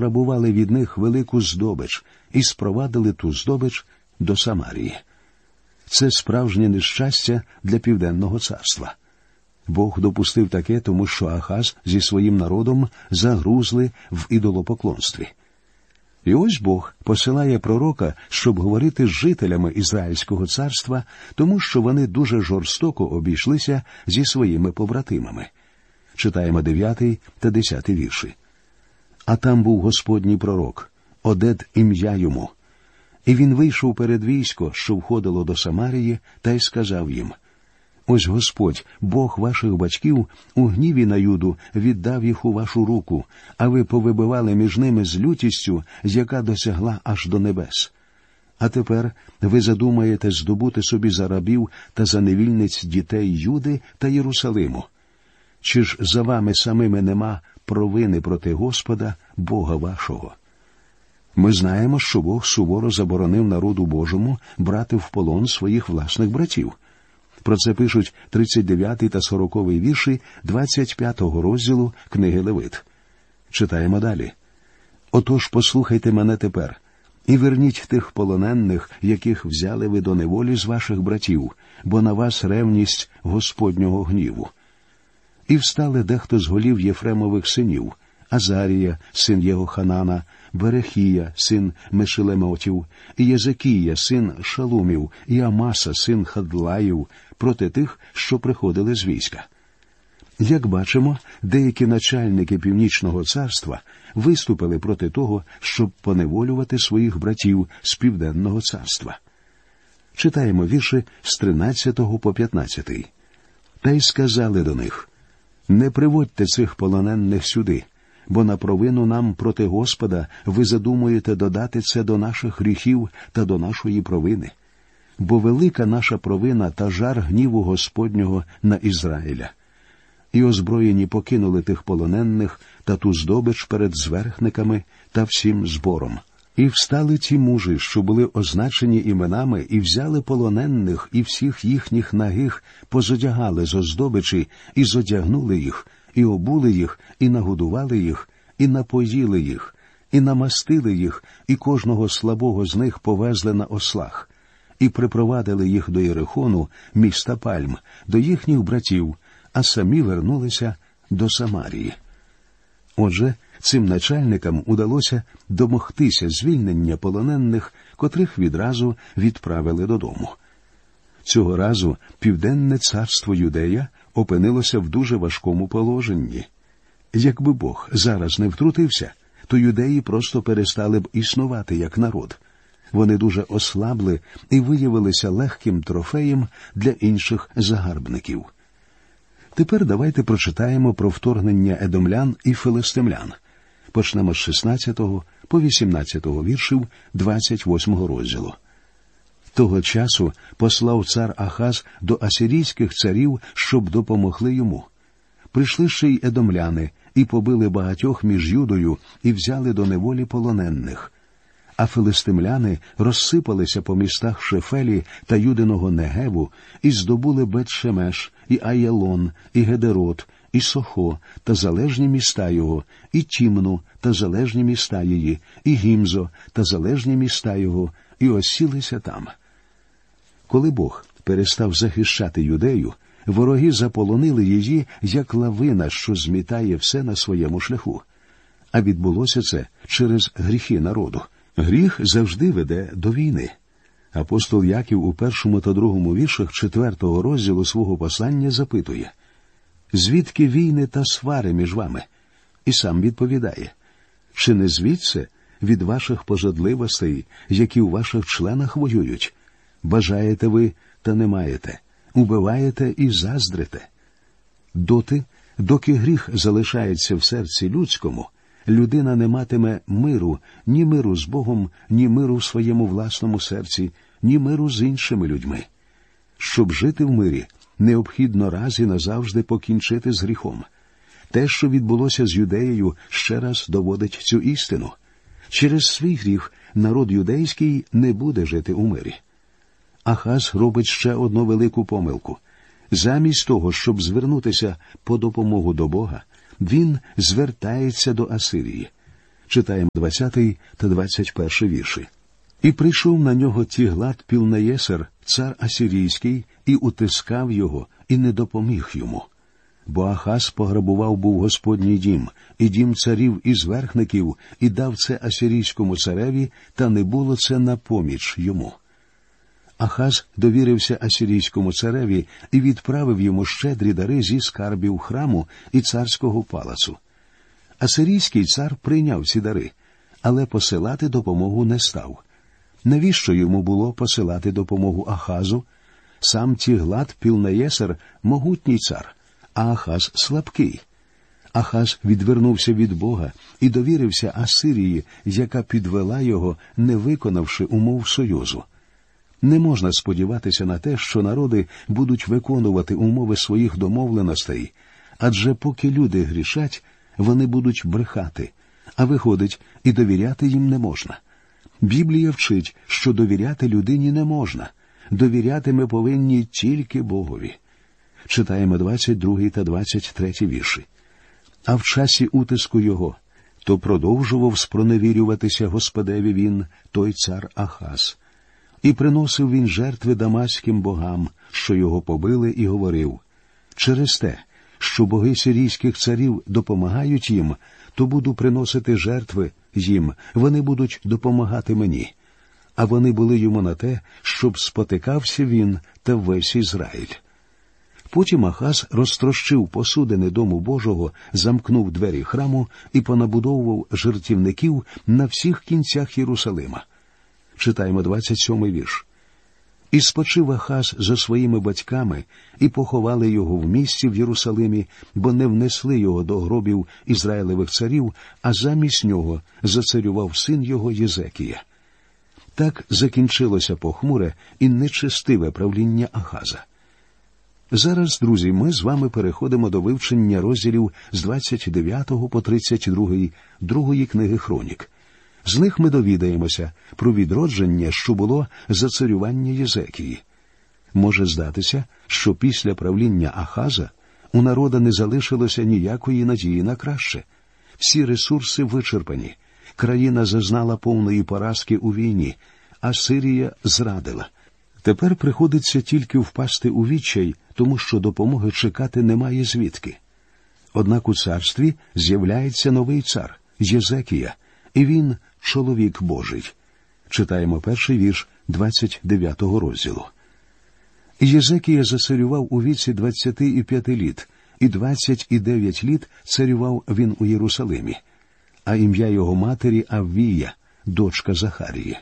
розграбували від них велику здобич і спровадили ту здобич до Самарії. Це справжнє нещастя для Південного царства. Бог допустив таке, тому що Ахаз зі своїм народом загрузли в ідолопоклонстві. І ось Бог посилає пророка, щоб говорити з жителями Ізраїльського царства, тому що вони дуже жорстоко обійшлися зі своїми побратимами. Читаємо 9 та 10 вірші. «А там був Господній пророк, Одед ім'я йому. І він вийшов перед військо, що входило до Самарії, та й сказав їм: Ось Господь, Бог ваших батьків, у гніві на Юду віддав їх у вашу руку, а ви повибивали між ними з лютістю, яка досягла аж до небес. А тепер ви задумаєте здобути собі за рабів та за невільниць дітей Юди та Єрусалиму. Чи ж за вами самими нема провини проти Господа, Бога вашого? Ми знаємо, що Бог суворо заборонив народу Божому брати в полон своїх власних братів. Про це пишуть 39 та 40 вірші 25 розділу книги Левит. Читаємо далі. «Отож послухайте мене тепер, і верніть тих полонених, яких взяли ви до неволі з ваших братів, бо на вас ревність Господнього гніву. І встали дехто з голів Єфремових синів: Азарія, син Єгоханана, Берехія, син Мешелемотів, і Єзекія, син Шалумів, і Амаса, син Хадлаїв, проти тих, що приходили з війська». Як бачимо, деякі начальники Північного царства виступили проти того, щоб поневолювати своїх братів з Південного царства. Читаємо вірші з 13 по 15. «Та й сказали до них: Не приводьте цих полонених сюди, бо на провину нам проти Господа ви задумуєте додати це до наших гріхів та до нашої провини. Бо велика наша провина та жар гніву Господнього на Ізраїля. І озброєні покинули тих полонених та ту здобич перед зверхниками та всім збором. І встали ті мужі, що були означені іменами, і взяли полонених, і всіх їхніх нагих позодягали з оздобичі, і зодягнули їх, і обули їх, і нагодували їх, і напоїли їх, і намастили їх, і кожного слабого з них повезли на ослах, і припровадили їх до Єрихону, міста Пальм, до їхніх братів, а самі вернулися до Самарії». Отже, цим начальникам удалося домогтися звільнення полонених, котрих відразу відправили додому. Цього разу Південне царство Юдея опинилося в дуже важкому положенні. Якби Бог зараз не втрутився, то юдеї просто перестали б існувати як народ. Вони дуже ослабли і виявилися легким трофеєм для інших загарбників. Тепер давайте прочитаємо про вторгнення едомлян і филистимлян. Почнемо з 16 по 18 віршів 28 розділу. Того часу послав цар Ахаз до асирійських царів, щоб допомогли йому. Прийшли ще й едомляни, і побили багатьох між Юдою, і взяли до неволі полонених. А филистимляни розсипалися по містах Шефелі та Юдиного Негеву, і здобули Бет-Шемеш, і Аєлон, і Гедерот, і Сохо та залежні міста його, і Тімну та залежні міста її, і Гімзо та залежні міста його, і осілися там. Коли Бог перестав захищати Юдею, вороги заполонили її, як лавина, що змітає все на своєму шляху. А відбулося це через гріхи народу. Гріх завжди веде до війни. Апостол Яків у 1 та 2 віршах 4 розділу свого послання запитує: «Звідки війни та свари між вами?» І сам відповідає: «Чи не звідси від ваших пожадливостей, які у ваших членах воюють? Бажаєте ви, та не маєте, убиваєте і заздрите». Доки гріх залишається в серці людському, людина не матиме миру, ні миру з Богом, ні миру в своєму власному серці, ні миру з іншими людьми. Щоб жити в мирі, необхідно раз і назавжди покінчити з гріхом. Те, що відбулося з Юдеєю, ще раз доводить цю істину. Через свій гріх народ юдейський не буде жити у мирі. Ахаз робить ще одну велику помилку. Замість того, щоб звернутися по допомогу до Бога, він звертається до Асирії. Читаємо 20 та 21 вірші. «І прийшов на нього Тіглат Пілнеєсер, цар Асирійський, і утискав його, і не допоміг йому. Бо Ахаз пограбував був Господній дім, і дім царів і зверхників, і дав це Асирійському цареві, та не було це на поміч йому». Ахаз довірився Асирійському цареві і відправив йому щедрі дари зі скарбів храму і царського палацу. Асирійський цар прийняв ці дари, але посилати допомогу не став. Навіщо йому було посилати допомогу Ахазу? Сам Тіглат Пілнеєсер – могутній цар, а Ахаз – слабкий. Ахаз відвернувся від Бога і довірився Асирії, яка підвела його, не виконавши умов союзу. Не можна сподіватися на те, що народи будуть виконувати умови своїх домовленостей, адже поки люди грішать, вони будуть брехати, а виходить, і довіряти їм не можна. Біблія вчить, що довіряти людині не можна. Довіряти ми повинні тільки Богові. Читаємо 22 та 23 вірші. «А в часі утиску його, то продовжував спроневірюватися Господеві він, той цар Ахаз. І приносив він жертви дамаським богам, що його побили, і говорив: через те, що боги сирійських царів допомагають їм, то буду приносити жертви їм, вони будуть допомагати мені. А вони були йому на те, щоб спотикався він та весь Ізраїль». Потім Ахаз розтрощив посудини дому Божого, замкнув двері храму і понабудовував жертівників на всіх кінцях Єрусалима. Читаємо 27-й вірш. «І спочив Ахаз за своїми батьками, і поховали його в місті в Єрусалимі, бо не внесли його до гробів Ізраїлевих царів, а замість нього зацарював син його Єзекія». Так закінчилося похмуре і нечестиве правління Ахаза. Зараз, друзі, ми з вами переходимо до вивчення розділів з 29 по 32 другої книги Хронік. З них ми довідаємося про відродження, що було за царювання Єзекії. Може здатися, що після правління Ахаза у народа не залишилося ніякої надії на краще. Всі ресурси вичерпані, країна зазнала повної поразки у війні, а Сирія зрадила. Тепер приходиться тільки впасти у відчай, тому що допомоги чекати немає звідки. Однак у царстві з'являється новий цар – Єзекія, і він – чоловік Божий. Читаємо перший вірш 29 розділу. «Єзекія зацарював у віці 25 літ, і 29 літ царював він у Єрусалимі, а ім'я його матері Аввія, дочка Захарії».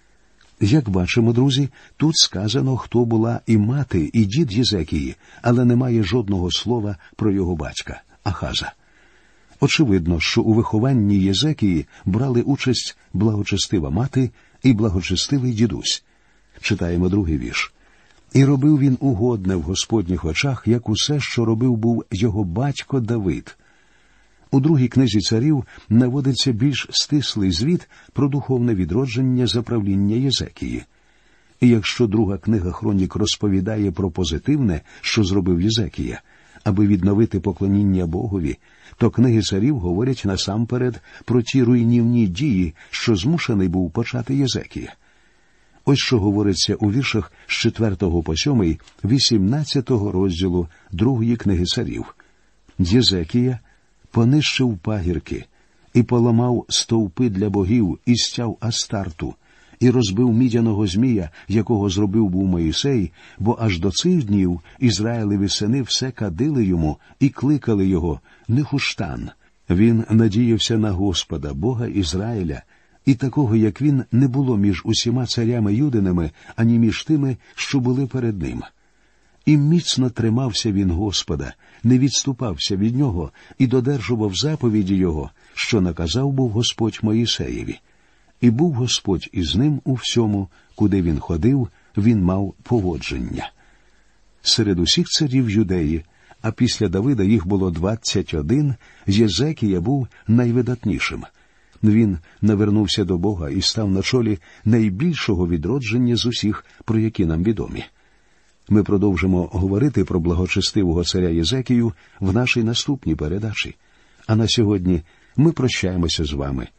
Як бачимо, друзі, тут сказано, хто була і мати, і дід Єзекії, але немає жодного слова про його батька – Ахаза. Очевидно, що у вихованні Єзекії брали участь благочестива мати і благочестивий дідусь. Читаємо другий вірш. «І робив він угодне в Господніх очах, як усе, що робив був його батько Давид». У другій книзі царів наводиться більш стислий звіт про духовне відродження за правління Єзекії. І якщо друга книга Хронік розповідає про позитивне, що зробив Єзекія, аби відновити поклоніння Богові, то книги царів говорять насамперед про ті руйнівні дії, що змушений був почати Єзекія. Ось що говориться у віршах з 4 по 7, 18 розділу другої книги царів. «Єзекія понищив пагірки, і поламав стовпи для богів, і стяв Астарту, і розбив мідяного змія, якого зробив був Моїсей, бо аж до цих днів Ізраїлеві сини все кадили йому і кликали його Нехуштан. Він надіявся на Господа, Бога Ізраїля, і такого, як він, не було між усіма царями юдиними, ані між тими, що були перед ним. І міцно тримався він Господа, не відступався від нього і додержував заповіді його, що наказав був Господь Моїсеєві. І був Господь із ним у всьому, куди він ходив, він мав поводження». Серед усіх царів Юдеї, а після Давида їх було 21, Єзекія був найвидатнішим. Він навернувся до Бога і став на чолі найбільшого відродження з усіх, про які нам відомі. Ми продовжимо говорити про благочестивого царя Єзекію в нашій наступній передачі. А на сьогодні ми прощаємося з вами.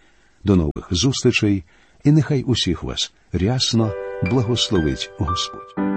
До нових зустрічей, і нехай усіх вас рясно благословить Господь.